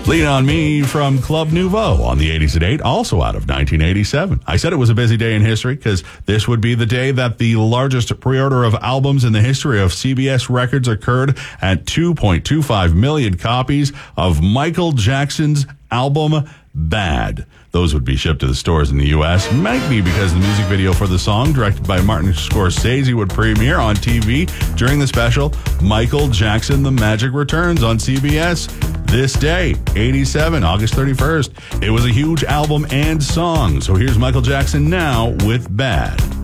Lean on Me from Club Nouveau on the 80s at 8, also out of 1987. I said it was a busy day in history because this would be the day that the largest pre-order of albums in the history of CBS Records occurred at 2.25 million copies of Michael Jackson's album Bad. Those would be shipped to the stores in the U.S. Might be because the music video for the song, directed by Martin Scorsese, would premiere on TV during the special Michael Jackson The Magic Returns on CBS this day, 87, August 31st. It was a huge album and song. So here's Michael Jackson now with Bad.